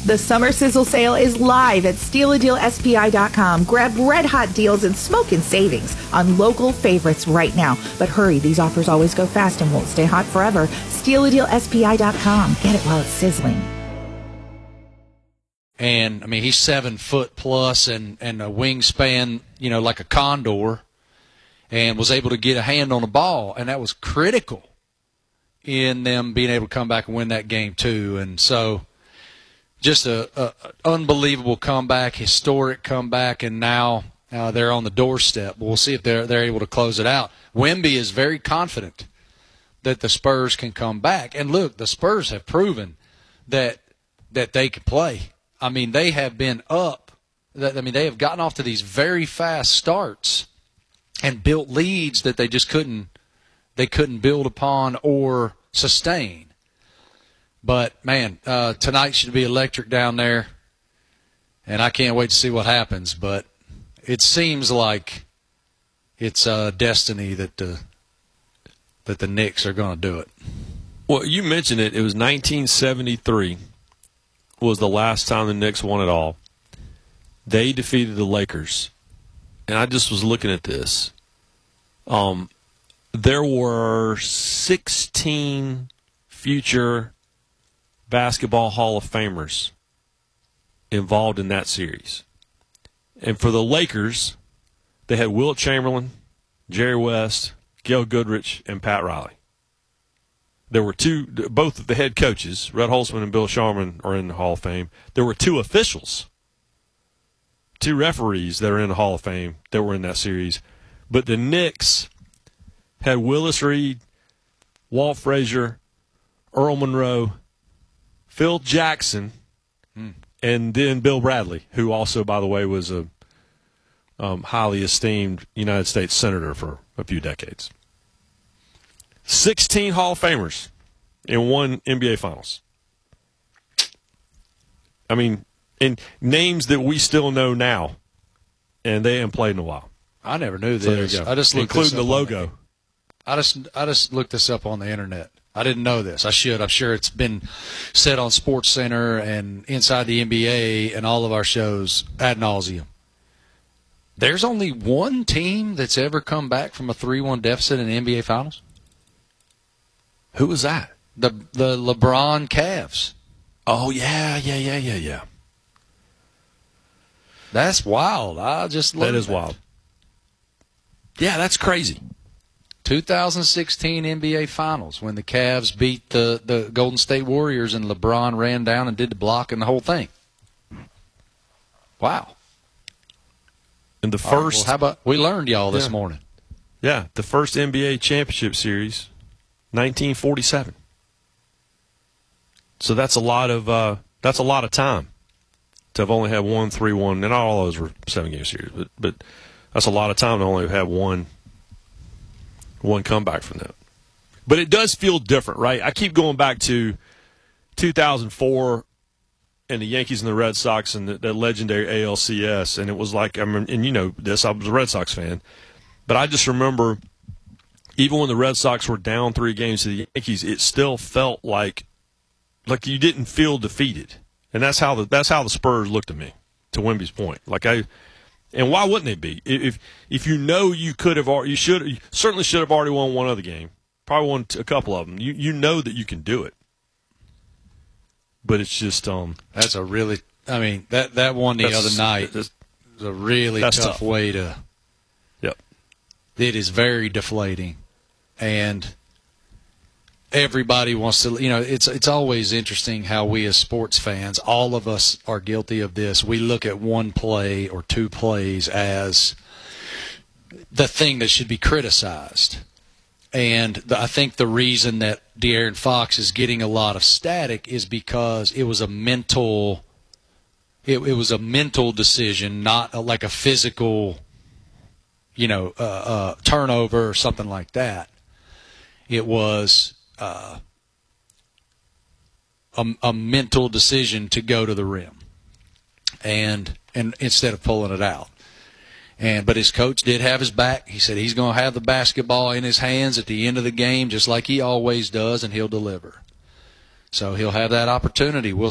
The Summer Sizzle Sale is live at StealADealSPI.com. Grab red-hot deals and smoking savings on local favorites right now. But hurry, these offers always go fast and won't stay hot forever. StealADealSPI.com. Get it while it's sizzling. And, I mean, he's 7 foot plus and a wingspan, like a condor, and was able to get a hand on the ball, and that was critical in them being able to come back and win that game too. And so just a unbelievable comeback, historic comeback, and now they're on the doorstep. We'll see if they're able to close it out. Wemby is very confident that the Spurs can come back. And look, the Spurs have proven that they can play. I mean, they have been up. They have gotten off to these very fast starts and built leads that they just couldn't build upon or sustain. But, man, tonight should be electric down there, and I can't wait to see what happens. But it seems like it's destiny that the Knicks are going to do it. Well, you mentioned it. It was 1973 was the last time the Knicks won it all. They defeated the Lakers. And I just was looking at this. There were 16 future Basketball Hall of Famers involved in that series. And for the Lakers, they had Wilt Chamberlain, Jerry West, Gail Goodrich, and Pat Riley. There were both of the head coaches, Red Holzman and Bill Sharman, are in the Hall of Fame. There were 2 officials, 2 referees that are in the Hall of Fame that were in that series. But the Knicks had Willis Reed, Walt Frazier, Earl Monroe, Phil Jackson, and then Bill Bradley, who also, by the way, was a highly esteemed United States Senator for a few decades. 16 Hall of Famers in one NBA Finals. I mean, and names that we still know now, and they haven't played in a while. I never knew this. So there you go. I just looked including the logo. I just looked this up on the internet. I didn't know this. I should. I'm sure it's been said on SportsCenter and Inside the NBA and all of our shows ad nauseum. There's only one team that's ever come back from a 3-1 deficit in the NBA Finals. Who was that? The LeBron Cavs. Oh, yeah. That's wild. I just love that. Is wild. Yeah, that's crazy. 2016 NBA Finals when the Cavs beat the Golden State Warriors and LeBron ran down and did the block and the whole thing. Wow. And the first... how about we learned y'all this morning. Yeah, the first NBA championship series, 1947. So that's a lot of time to have only had 1 3-1. And not all those were 7-game series, but that's a lot of time to only have one comeback from that. But it does feel different, right? I keep going back to 2004 and the Yankees and the Red Sox and the legendary ALCS, and it was like, and you know this, I was a Red Sox fan, but I just remember even when the Red Sox were down 3 games to the Yankees, it still felt like you didn't feel defeated, and that's how the Spurs looked at me. To Wemby's point, and why wouldn't they be? If you know you certainly should have already won one other game, probably won a couple of them. You know that you can do it, but it's just that's a really that one the other night is a really tough way to. Yep, it is very deflating, and everybody wants to. It's always interesting how we as sports fans, all of us are guilty of this. We look at one play or 2 plays as the thing that should be criticized. And I think the reason that De'Aaron Fox is getting a lot of static is because it was a mental decision, not like a physical, turnover or something like that. It was a mental decision to go to the rim, and instead of pulling it out. But his coach did have his back. He said he's going to have the basketball in his hands at the end of the game, just like he always does, and he'll deliver. So he'll have that opportunity. We'll